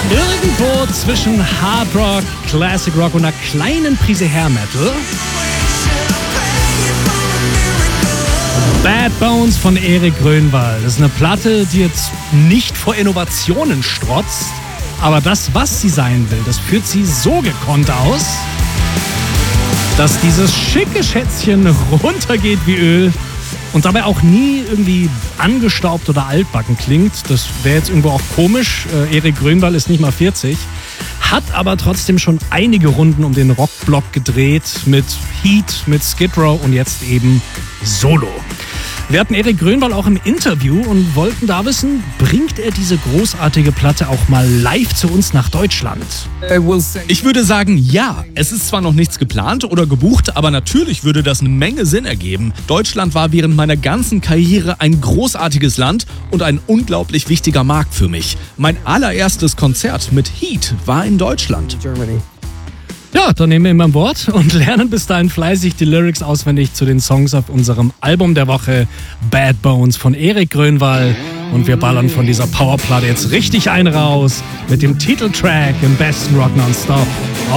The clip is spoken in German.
Irgendwo zwischen Hard Rock, Classic Rock und einer kleinen Prise Hair Metal. Bad Bones von Erik Grönwald. Das ist eine Platte, die jetzt nicht vor Innovationen strotzt, aber das, was sie sein will, das führt sie so gekonnt aus, dass dieses schicke Schätzchen runtergeht wie Öl und dabei auch nie irgendwie angestaubt oder altbacken klingt. Das wäre jetzt irgendwo auch komisch. Erik Grönwald ist nicht mal 40, hat aber trotzdem schon einige Runden um den Rockblock gedreht mit Heat, mit Skid Row und jetzt eben Solo. Wir hatten Erik Grönwald auch im Interview und wollten da wissen, bringt er diese großartige Platte auch mal live zu uns nach Deutschland? Ich würde sagen, ja. Es ist zwar noch nichts geplant oder gebucht, aber natürlich würde das eine Menge Sinn ergeben. Deutschland war während meiner ganzen Karriere ein großartiges Land und ein unglaublich wichtiger Markt für mich. Mein allererstes Konzert mit Heat war in Deutschland. Ja, dann nehmen wir ihn beim Wort und lernen bis dahin fleißig die Lyrics auswendig zu den Songs auf unserem Album der Woche Bad Bones von Erik Grönwald. Und wir ballern von dieser Powerplatte jetzt richtig einen raus mit dem Titeltrack im besten Rock Nonstop.